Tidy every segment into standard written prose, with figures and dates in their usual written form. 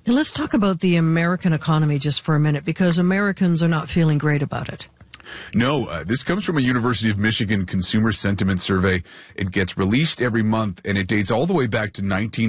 And let's talk about the American economy just for a minute, because Americans are not feeling great about it. No, this comes from a University of Michigan consumer sentiment survey. It gets released every month, and it dates all the way back to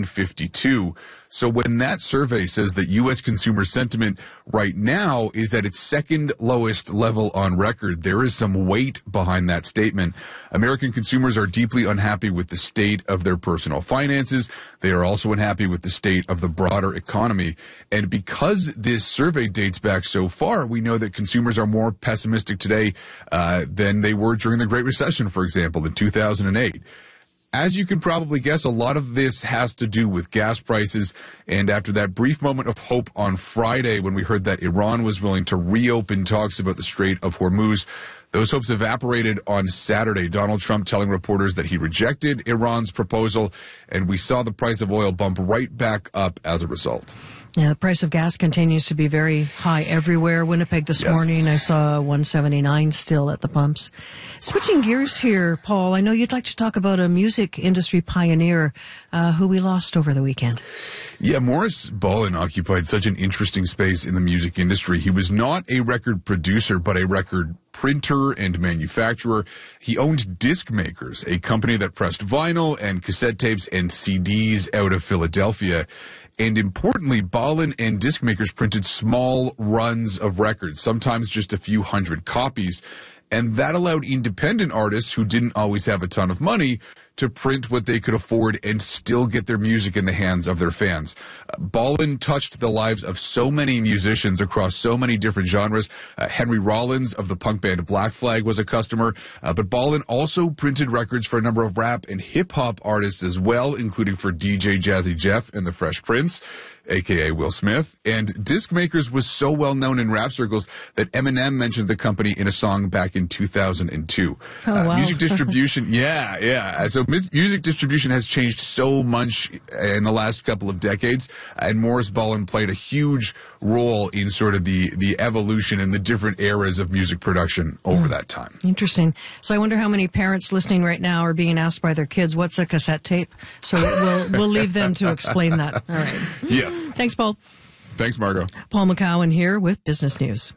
1952. So when that survey says that U.S. consumer sentiment right now is at its second lowest level on record, there is some weight behind that statement. American consumers are deeply unhappy with the state of their personal finances. They are also unhappy with the state of the broader economy. And because this survey dates back so far, we know that consumers are more pessimistic today than they were during the Great Recession, for example, in 2008. As you can probably guess, a lot of this has to do with gas prices. And after that brief moment of hope on Friday when we heard that Iran was willing to reopen talks about the Strait of Hormuz, those hopes evaporated on Saturday. Donald Trump telling reporters that he rejected Iran's proposal, and we saw the price of oil bump right back up as a result. Yeah, the price of gas continues to be very high everywhere. Winnipeg this morning, I saw $1.79 still at the pumps. Switching gears here, Paul, I know you'd like to talk about a music industry pioneer who we lost over the weekend. Yeah, Morris Ballin occupied such an interesting space in the music industry. He was not a record producer, but a record printer and manufacturer. He owned Disc Makers, a company that pressed vinyl and cassette tapes and CDs out of Philadelphia. And importantly, Ballin and Disc Makers printed small runs of records, sometimes just a few hundred copies. And that allowed independent artists who didn't always have a ton of money to print what they could afford and still get their music in the hands of their fans. Ballin touched the lives of so many musicians across so many different genres. Henry Rollins of the punk band Black Flag was a customer, but Ballin also printed records for a number of rap and hip-hop artists as well, including for DJ Jazzy Jeff and the Fresh Prince, a.k.a. Will Smith. And Disc Makers was so well known in rap circles that Eminem mentioned the company in a song back in 2002. Oh, wow. Music distribution, yeah. So music distribution has changed so much in the last couple of decades, and Morris Ballin played a huge role in sort of the evolution and the different eras of music production over that time. Interesting. So I wonder how many parents listening right now are being asked by their kids, what's a cassette tape? So we'll leave them to explain that. All right. Yes. Thanks, Paul. Thanks, Margot. Paul McCowan here with Business News.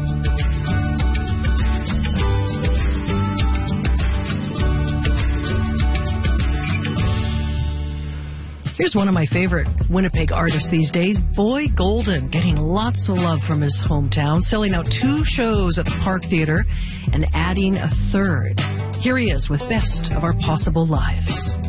Here's one of my favorite Winnipeg artists these days, Boy Golden, getting lots of love from his hometown, selling out 2 shows at the Park Theatre and adding a 3rd. Here he is with Best of Our Possible Lives.